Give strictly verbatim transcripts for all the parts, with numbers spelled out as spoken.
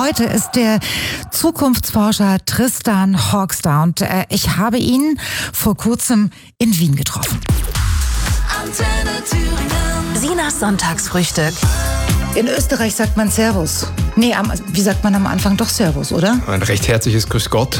Heute ist der Zukunftsforscher Tristan Hawks da und äh, ich habe ihn vor kurzem in Wien getroffen. Antenne Thüringen. Sinas Sonntagsfrühstück. In Österreich sagt man Servus. Nee, am, wie sagt man am Anfang doch Servus, oder? Ein recht herzliches Grüß Gott.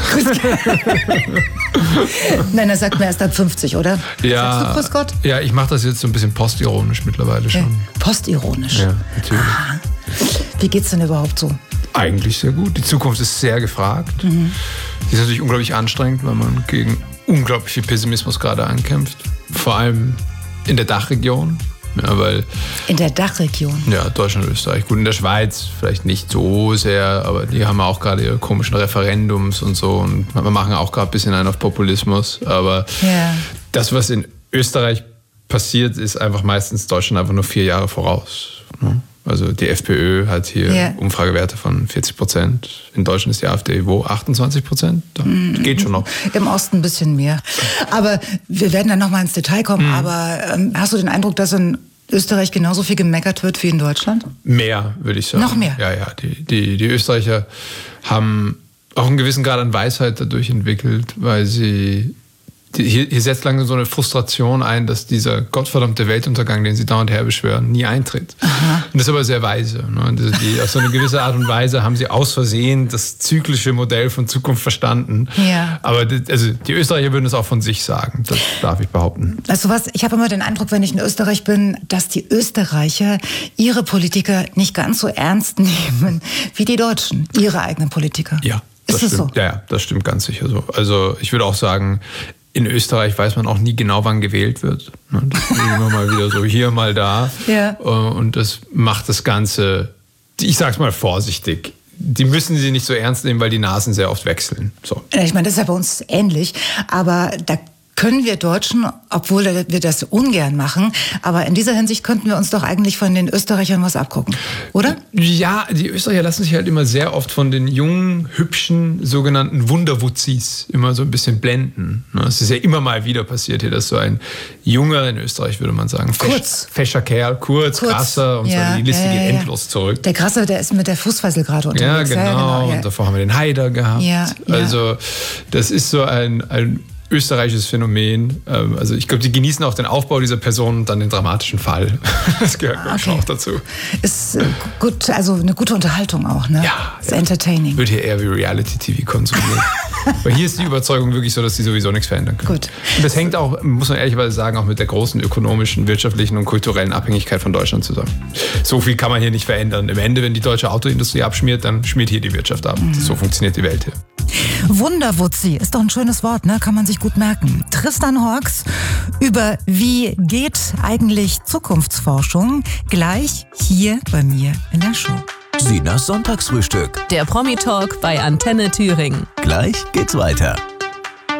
Nein, das sagt man erst ab fünfzig, oder? Ja, Sagst du Grüß Gott? Ja, ich mache das jetzt so ein bisschen postironisch mittlerweile schon. Ja, postironisch? Ja, natürlich. Aha. Wie geht's denn überhaupt so? Eigentlich sehr gut. Die Zukunft ist sehr gefragt. Mhm. Die ist natürlich unglaublich anstrengend, weil man gegen unglaublich viel Pessimismus gerade ankämpft. Vor allem in der Dachregion. Ja, weil, in der Dachregion? Ja, Deutschland, Österreich. Gut, in der Schweiz vielleicht nicht so sehr, aber die haben auch gerade ihre komischen Referendums und so. Und wir machen auch gerade ein bisschen einen auf Populismus. Aber ja. Das, was in Österreich passiert, ist einfach meistens Deutschland einfach nur vier Jahre voraus. Also die FPÖ hat hier ja. Umfragewerte von vierzig Prozent. In Deutschland ist die AfD wo? achtundzwanzig Prozent? Das geht schon noch. Im Osten ein bisschen mehr. Aber wir werden dann nochmal ins Detail kommen. Mhm. Aber ähm, hast du den Eindruck, dass in Österreich genauso viel gemeckert wird wie in Deutschland? Mehr, würde ich sagen. Noch mehr? Ja, ja. Die, die, die Österreicher haben auch einen gewissen Grad an Weisheit dadurch entwickelt, weil sie... Hier, hier setzt langsam so eine Frustration ein, dass dieser gottverdammte Weltuntergang, den sie dauernd herbeschwören, nie eintritt. Aha. Und das ist aber sehr weise. Ne? Die, auf so eine gewisse Art und Weise haben sie aus Versehen das zyklische Modell von Zukunft verstanden. Ja. Aber die, also die Österreicher würden es auch von sich sagen, das darf ich behaupten. Weißt du was, ich habe immer den Eindruck, wenn ich in Österreich bin, dass die Österreicher ihre Politiker nicht ganz so ernst nehmen wie die Deutschen, ihre eigenen Politiker. Ja, das ist das stimmt. so? Ja, das stimmt ganz sicher so. Also ich würde auch sagen, in Österreich weiß man auch nie genau, wann gewählt wird. Das ist immer mal wieder so hier, mal da. Ja. Und das macht das Ganze, ich sag's mal vorsichtig, die müssen sie nicht so ernst nehmen, weil die Nasen sehr oft wechseln. So. Ich meine, das ist ja bei uns ähnlich, aber da können wir Deutschen, obwohl wir das ungern machen, aber in dieser Hinsicht könnten wir uns doch eigentlich von den Österreichern was abgucken, oder? Ja, die Österreicher lassen sich halt immer sehr oft von den jungen, hübschen, sogenannten Wunderwutzis immer so ein bisschen blenden. Es ist ja immer mal wieder passiert hier, dass so ein junger, in Österreich würde man sagen, kurz. fescher Kerl, kurz, kurz. Grasser und ja, so, die Liste ja, ja, geht ja. endlos zurück. Der Grasser, der ist mit der Fußfessel gerade unterwegs. Ja, genau, ja, genau ja. Und davor haben wir den Haider gehabt. Ja, ja. Also das ist so ein... ein österreichisches Phänomen. Also ich glaube, die genießen auch den Aufbau dieser Person und dann den dramatischen Fall. Das gehört ah, okay. schon auch dazu. Ist gut, also eine gute Unterhaltung auch, ne? Ja. Ist ja. entertaining. Wird hier eher wie Reality-T V konsumiert. Weil hier ist die Überzeugung wirklich so, dass die sowieso nichts verändern können. Gut. Und das hängt auch, muss man ehrlicherweise sagen, auch mit der großen ökonomischen, wirtschaftlichen und kulturellen Abhängigkeit von Deutschland zusammen. So viel kann man hier nicht verändern. Im Ende, wenn die deutsche Autoindustrie abschmiert, dann schmiert hier die Wirtschaft ab. Mhm. So funktioniert die Welt hier. Wunderwutzi ist doch ein schönes Wort, ne? Kann man sich gut merken. Tristan Hawks über wie geht eigentlich Zukunftsforschung gleich hier bei mir in der Show. Sinas Sonntagsfrühstück. Der Promi-Talk bei Antenne Thüringen. Gleich geht's weiter.